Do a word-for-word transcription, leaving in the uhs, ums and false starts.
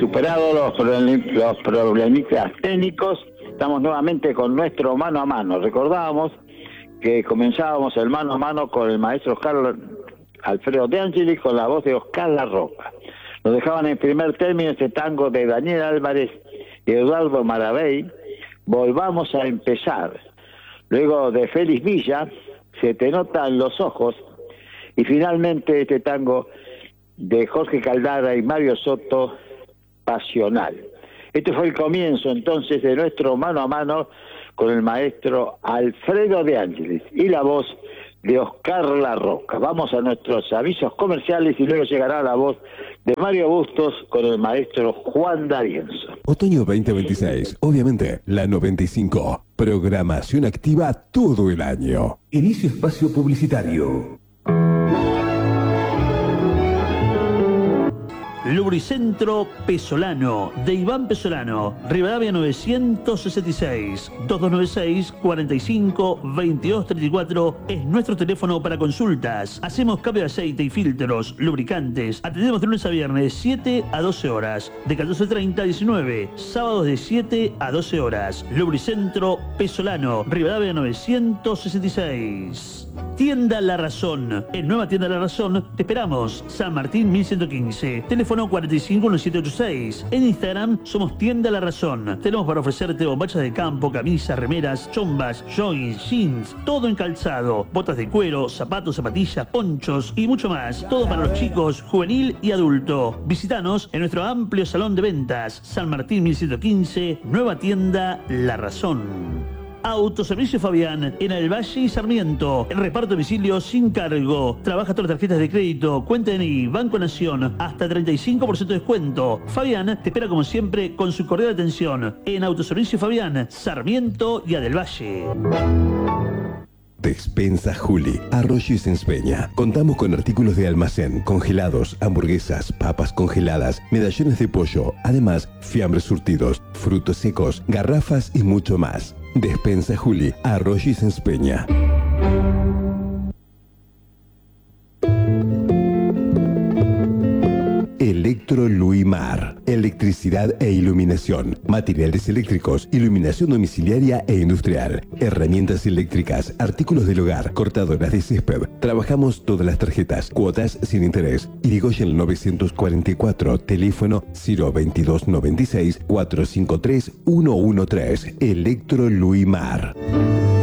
Superados los, problem- los problemitas técnicos, estamos nuevamente con nuestro mano a mano. Recordábamos que comenzábamos el mano a mano con el maestro Oscar Alfredo De Angelis con la voz de Oscar La Roca. Nos dejaban en primer término este tango de Daniel Álvarez y Eduardo Maravey, Volvamos a empezar. Luego de Félix Villa, Se te nota en los ojos. Y finalmente este tango de Jorge Caldara y Mario Soto, Pasional. Este fue el comienzo entonces de nuestro mano a mano con el maestro Alfredo De Angelis y la voz de Oscar La Roca. Vamos a nuestros avisos comerciales y luego llegará la voz de Mario Bustos con el maestro Juan D'Arienzo. Otoño veinte veintiséis, obviamente, la noventa y cinco. Programación activa todo el año. Inicio espacio publicitario. Lubricentro Pesolano, de Iván Pesolano, Rivadavia novecientos sesenta y seis, dos dos nueve seis, cuatro cinco, veintidós treinta y cuatro es nuestro teléfono para consultas. Hacemos cambio de aceite y filtros, lubricantes. Atendemos de lunes a viernes de siete a doce horas, de catorce treinta a diecinueve, sábados de siete a doce horas. Lubricentro Pesolano, Rivadavia novecientos sesenta y seis. Tienda La Razón. En Nueva Tienda La Razón te esperamos. San Martín mil ciento quince. Teléfono cuatro cinco uno siete ocho seis. En Instagram somos Tienda La Razón. Tenemos para ofrecerte bombachas de campo, camisas, remeras, chombas, joggings, jeans, todo en calzado, botas de cuero, zapatos, zapatillas, ponchos y mucho más. Todo para los chicos, juvenil y adulto. Visítanos en nuestro amplio salón de ventas. San Martín mil ciento quince. Nueva Tienda La Razón. Autoservicio Fabián, en el Valle y Sarmiento. El reparto de domicilio sin cargo. Trabaja todas las tarjetas de crédito, cuenta N I, Banco Nación, hasta treinta y cinco por ciento de descuento. Fabián te espera como siempre con su cordial atención en Autoservicio Fabián, Sarmiento y Adel Valle. Despensa Juli, Arroyo y Senspeña. Contamos con artículos de almacén, congelados, hamburguesas, papas congeladas, medallones de pollo, además fiambres surtidos, frutos secos, garrafas y mucho más. Despensa Juli, Arroyo y Senspeña. Electro Luimar. Electricidad e iluminación. Materiales eléctricos, iluminación domiciliaria e industrial. Herramientas eléctricas, artículos del hogar, cortadoras de césped. Trabajamos todas las tarjetas, cuotas sin interés. Irigoyen novecientos cuarenta y cuatro, teléfono cero veintidós noventa y seis, cuatrocientos cincuenta y tres, ciento trece. Electro Luimar.